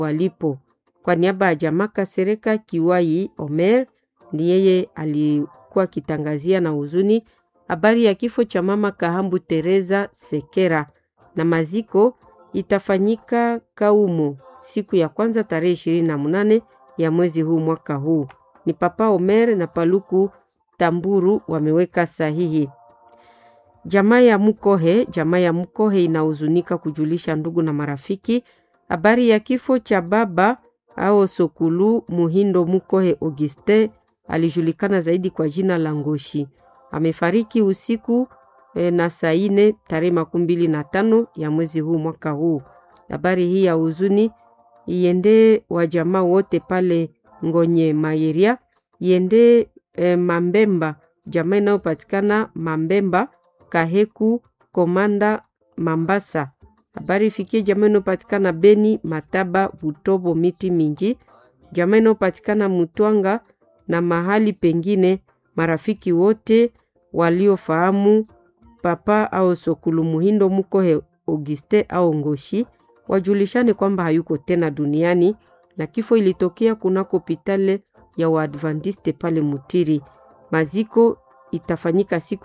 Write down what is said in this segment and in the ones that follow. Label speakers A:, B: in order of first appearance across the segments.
A: walipo. Kwa niaba ya jamaa Kasereka Kiwai Omer, ni yeye alikuwa kitangazia na huzuni habari ya kifo cha mama Kahambu Teresa Sekera, na maziko itafanyika Kaumo siku ya kwanza tarehe 28 ya mwezi huu mwaka huu. Ni Papa Omer na Paluku Tamburu wameweka sahihi. Jamaa ya Mukohe inahuzunika kujulisha ndugu na marafiki habari ya kifo cha baba au Sokulu Muhindo Mukohe Auguste, alijulikana zaidi kwa jina la Ngoshi. Amefariki usiku na saa 4 tarehe 25 ya mwezi huu mwaka huu. Habari hii ya huzuni iende wa jamaa wote pale Ngonye Mayeria, iende Mambemba, jamaa inayopatikana Mambemba, Kaheku, Komanda, Mambasa. Habari ifikie jamaa inayopatikana Beni, Mataba, Butobo, Miti Minji, jamaa inayopatikana Mutwanga na mahali pengine. Marafiki wote waliofahamu Papa au Sokulu Muhindo Mukohe Auguste au Ngoshi wajulishane kwamba hayuko tena duniani, na kifo ilitokea kunako hospitali ya Waadventiste pale Mutiri. Maziko itafanyika siku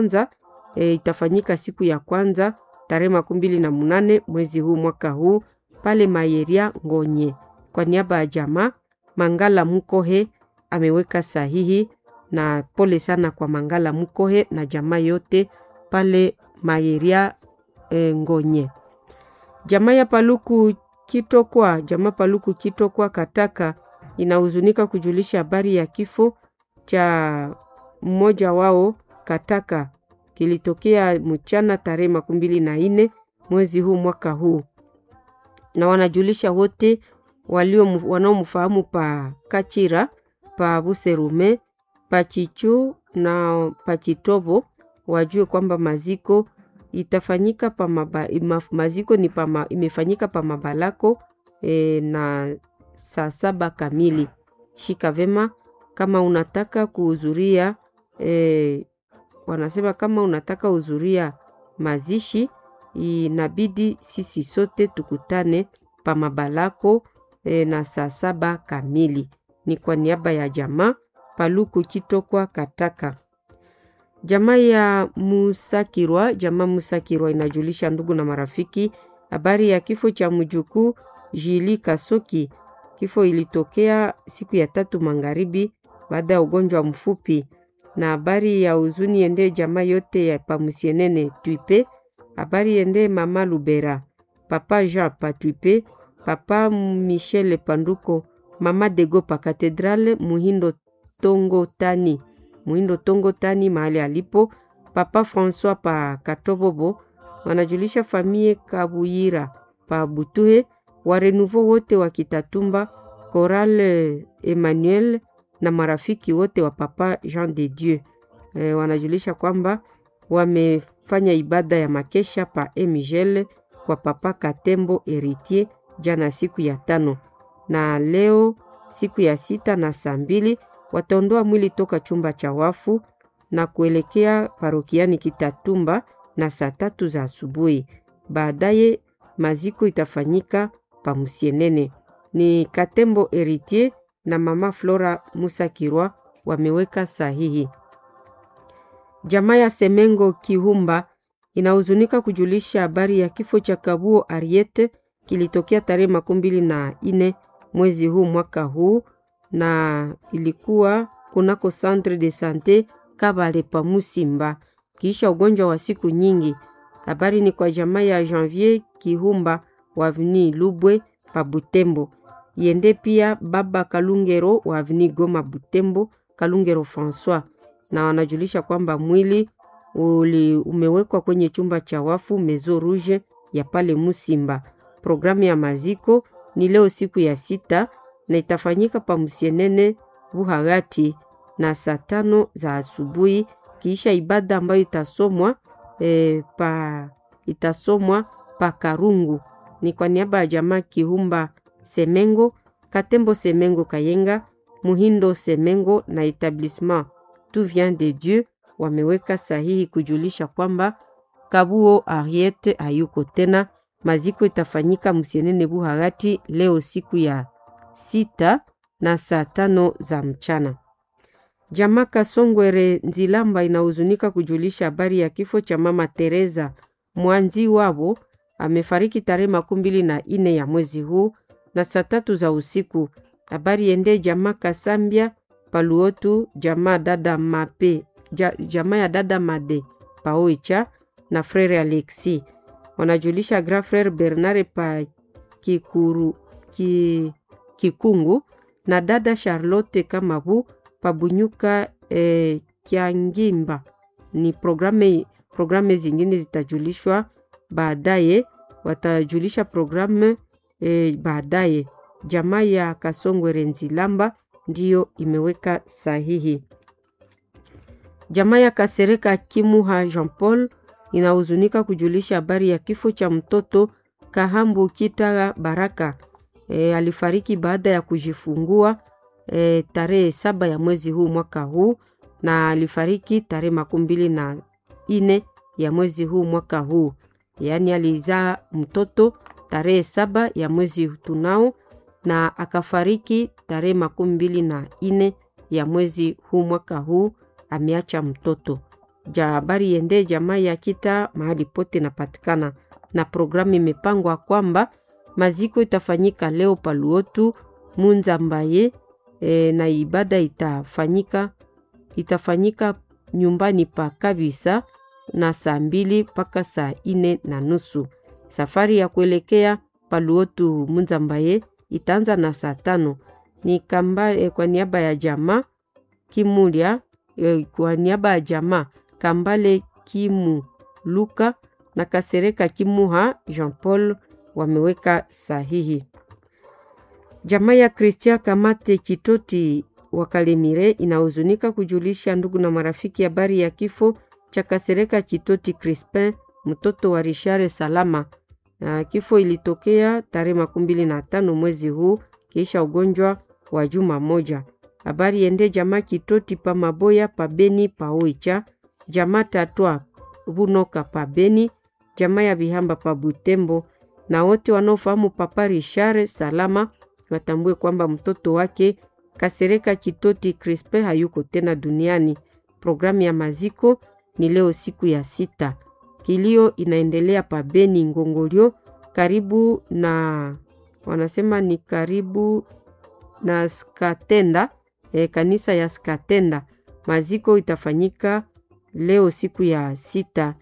A: ya kwanza tarehe 28 mwezi huu mwaka huu pale Mayeria Ngonye. Kwa niaba ya jamaa Mangala Mukohe ameweka sahihi, na pole sana kwa Mangala Mukohe na jamaa yote pale Mayeria Ngonye. Jamaa Paluku Kitokwa Kataka inahuzunika kujulisha habari ya kifo cha mmoja wao Kataka, kilitokea mchana tarehe 24 mwezi huu mwaka huu, na wanajulisha wote wanaomfahamu pa Kachira, pa Buserume, pa Chichu na pa Chitobo wajue kwamba maziko itafanyika imefanyika pa Mabalako na saa 7 kamili. Shika vema kama unataka kuhudhuria, wanasema kama unataka kuhudhuria mazishi, inabidi sisi sote tukutane pa Mabalako na saa 7 kamili. Ni kwa niaba ya jamaa Paluku Kitokwa Kataka. Jamaa Musakirwa inajulisha ndugu na marafiki habari ya kifo cha mjukuu Jili Kasoki. Kifo ilitokea siku ya 3 magharibi baada ya ugonjwa mfupi. Na habari ya huzuni ende jamaa yote ya Pamusienene Tuipe. Habari ende mama Lubera, Papa Jean Patuipe, Papa Michel Panduko, Mama Dego pa Katedrale Muhindo Tongo Tani mahali alipo, Papa François pa Katobobo. Wanajulisha famille Kabuyira pa Butuhe, wa Renouveau wote wa Kitatumba, Chorale Emmanuel na marafiki wote wa Papa Jean de Dieu. Wanajulisha kwamba wamefanya ibada ya makesha pa Emigel kwa Papa Katembo Heritier jana siku ya 5, na leo siku ya 6 na saa 2 wataondoa mwili toka chumba cha wafu na kuelekea parokiani Kitatumba na saa 3 za asubuhi. Baadaye maziko itafanyika pa Musienene. Ni Katembo Heritier na mama Flora Musakirwa wameweka sahihi. Jamaa ya Semengo Kihumba inahuzunika kujulisha habari ya kifo cha Kabuo Ariete, kilitokea tarehe 24 mwezi huu mwaka huu, na ilikuwa kunako Centre de Sante Kabale pa Musimba kisha ugonjwa wa siku nyingi. Habari ni kwa jamaa ya Janvier Kihumba wa Avenue Lubwe pa Butembo. Yende pia baba Kalungero wa Avenue Goma Butembo, Kalungero François, na wanajulisha kwamba mwili umewekwa kwenye chumba cha wafu Maison Rouge ya pale Musimba. Programu ya maziko ni leo siku ya 6 na itafanyika pa Musienene Buhagati na saa 5 za asubuhi, kisha ibada ambayo itasomwa pa Karungu. Ni kwa niaba ya jamaa Kihumba Semengo, Katembo Semengo Kayenga, Muhindo Semengo na Etablissement Tout Vient de Dieu wameweka sahihi kujulisha kwamba Kabuo Ariete hayuko tena Maziko itafanyika Musienene Buhagati leo siku ya 6 na saa 5 za mchana. Jamaa Kasongwere Nzilamba inahuzunika kujulisha habari ya kifo cha mama Teresa Mwanzi wabo. Amefariki tarehe 24 ya mwezi huu na saa 3 za usiku. Habari ende jamaa Kasambia Paluotu, jamaa dada Mape, jamaa ya dada Made Paoicha na frere Alexi. Wanajulisha grand frère Bernard pa Kikungu na dada Charlotte Kamabu Pabunyuka Kiangimba. Ni programe zingine zitajulishwa baadaye, watajulisha programe baadaye. Jamaa ya Kasongwere Nzilamba ndiyo imeweka sahihi. Jamaa ya Kasereka Kimuha Jean Paul inahuzunika kujulisha habari ya kifo cha mtoto Kahambu Kita Baraka. Alifariki baada ya kujifungua tarehe 7 ya mwezi huu mwaka huu, na alifariki tarehe 24 ya mwezi huu mwaka huu. Yaani alizaa mtoto tarehe 7 ya mwezi tunao na akafariki tarehe 24 ya mwezi huu mwaka huu. Ameacha mtoto. Habari yende jamaa ya Kita mahali pote napatikana, na programu imepangwa kwamba maziko itafanyika leo Paluotu Munzambaye, na ibada itafanyika nyumbani pa Kabisa na saa 2 mpaka saa 4:30. Safari ya kuelekea Paluotu Munzambaye itaanza na saa 5. Ni kwa niaba ya jamaa Kimulia, kwa niaba ya jamaa Kambale Kimu Luka na Kasereka Kimuha Jean Paul wameweka sahihi. Jamaa ya Christian Kamate Kitoti wa Kalemire inahuzunika kujulisha ndugu na marafiki habari ya kifo cha Kasereka Kitoti Crispin, mtoto wa Richard Salama. Kifo ilitokea tarehe 25 mwezi huu kisha ugonjwa wa juma moja. Habari ende jamaa Kitoti pa Maboya pa Beni pa Oicha, jamaa Tatwa Bunoka pa Beni, jamaa ya Bihamba pa Butembo, na wote wanaofahamu Papa Richard Salama watambue kwamba mtoto wake Kasereka Kitoti Crispin hayuko tena duniani. Programu ya maziko ni leo siku ya 6. Kilio inaendelea pa Beni Ngongolio, karibu na wanasema ni karibu na Skatenda, kanisa ya Skatenda. Maziko itafanyika leo siku ya 6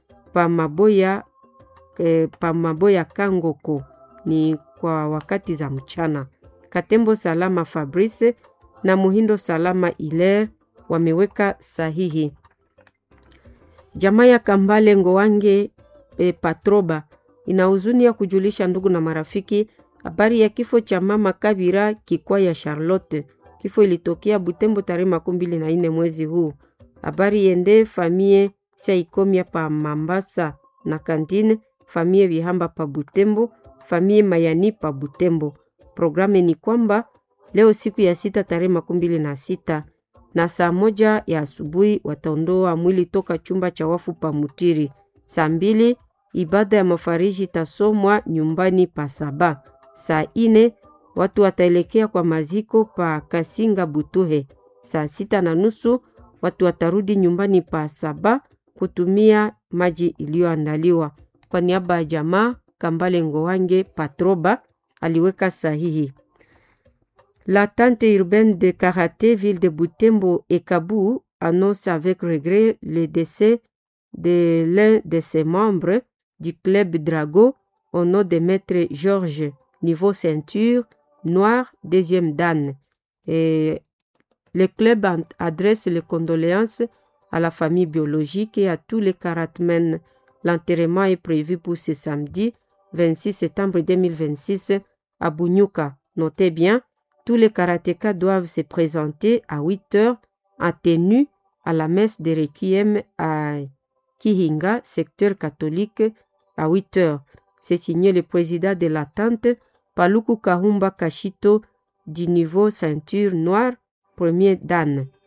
A: pa Maboya Kangoko, ni kwa wakati za mchana. Katembo Salama Fabrice na Muhindo Salama Hilaire wameweka sahihi. Jamaa ya Kambale Ngowange Patroba ina huzuni ya kujulisha ndugu na marafiki habari ya kifo cha mama Kabira Kikwaya Charlotte. Kifo ilitokea Butembo tarehe 24 mwezi huu. Habari yende famie Saikomia pa Mambasa na Kantine, famie Bihamba pa Butembo, famie Mayani pa Butembo. Programe ni kwamba leo siku ya 6 tarehe 26 na saa 1 ya asubuhi wataondoa mwili toka chumba cha wafu pa Mutiri. Saa 2 ibada ya mafariji tasomwa nyumbani pa Saba. Saa 4 watu wataelekea kwa maziko pa Kasinga Butuhe. Saa 6:30 watu watarudi nyumbani pa Saba kutumia maji iliyoandaliwa. Kwa niaba ya jamaa Kambale Ngowange Patroba aliweka sahihi. La tante urbaine de Karaté, ville de Butembo et Kabou annonce avec regret le décès de l'un de ses membres du club Drago au nom de maître Georges, niveau ceinture noire, 2e dan. Et le club adresse les condoléances à la famille biologique et à tous les karatmen. L'enterrement est prévu pour ce samedi 26 septembre 2026 à Bunyuka. Notez bien, tous les karatékas doivent se présenter à 8h en tenue à la messe de Requiem à Kihinga, secteur catholique, à 8h. C'est signé le président de l'attente, Paluku Kahumba Kashito, du niveau ceinture noire, 1er dan.